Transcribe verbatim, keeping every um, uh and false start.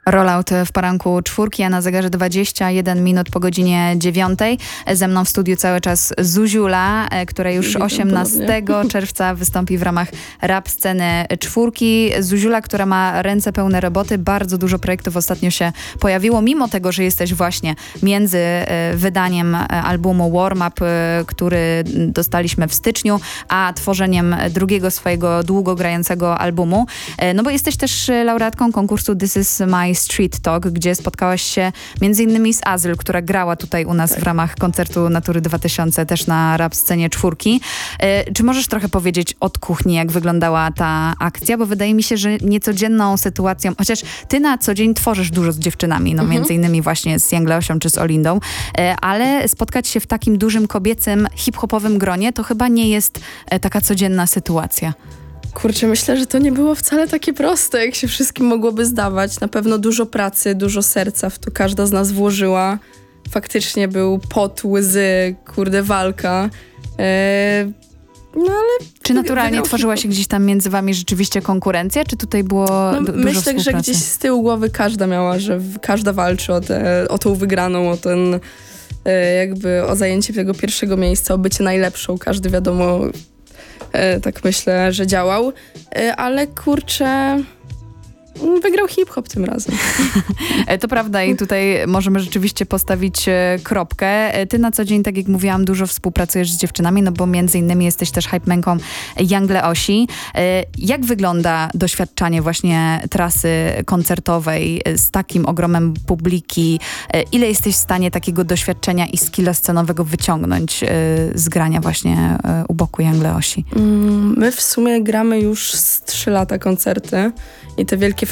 Rollout w poranku czwórki, a na zegarze dwadzieścia jeden minut po godzinie dziewiątej. Ze mną w studiu cały czas Zuziula, która już Witam osiemnastego ponownie. czerwca wystąpi w ramach rap sceny czwórki. Zuziula, która ma ręce pełne roboty, bardzo dużo projektów ostatnio się pojawiło, mimo tego, że jesteś właśnie między e, wydaniem albumu Warm Up, e, który dostaliśmy w styczniu, a tworzeniem drugiego swojego długo grającego albumu. E, no bo jesteś też laureatką konkursu This Is My Street Talk, gdzie spotkałaś się między innymi z Azyl, która grała tutaj u nas Tak. w ramach koncertu Natury dwa tysiące, też na rap scenie czwórki. E, czy możesz trochę powiedzieć od kuchni, jak wyglądała ta akcja? Bo wydaje mi się, że niecodzienną sytuacją, chociaż ty na co dzień tworzysz dużo z dziewczynami, no Mhm. między innymi właśnie z Young Leosią czy z Olindą, e, ale spotkać się w takim dużym kobiecym, hip-hopowym gronie, to chyba nie jest e, taka codzienna sytuacja. Kurczę, myślę, że to nie było wcale takie proste, jak się wszystkim mogłoby zdawać. Na pewno dużo pracy, dużo serca w to każda z nas włożyła. Faktycznie był pot, łzy, kurde, walka. Eee, no ale... Czy naturalnie wygrał tworzyła się gdzieś tam między wami rzeczywiście konkurencja, czy tutaj było No, du- dużo myślę, że współpracy? gdzieś z tyłu głowy każda miała, że w- każda walczy o, te, o tą wygraną, o ten e, jakby o zajęcie tego pierwszego miejsca, o bycie najlepszą. Każdy wiadomo, e, tak myślę, że działał. E, ale kurczę, mm, wygrał hip-hop tym razem. E, To prawda i tutaj możemy rzeczywiście postawić e, kropkę. E, Ty na co dzień, tak jak mówiłam, dużo współpracujesz z dziewczynami, no bo między innymi jesteś też hypemenką Young Leosi. E, Jak wygląda doświadczanie właśnie trasy koncertowej e, z takim ogromem publiki? E, Ile jesteś w stanie takiego doświadczenia i skilla scenowego wyciągnąć e, z grania właśnie e, u boku Young Leosi? Mm, My w sumie gramy już z trzy lata koncerty i te wielkie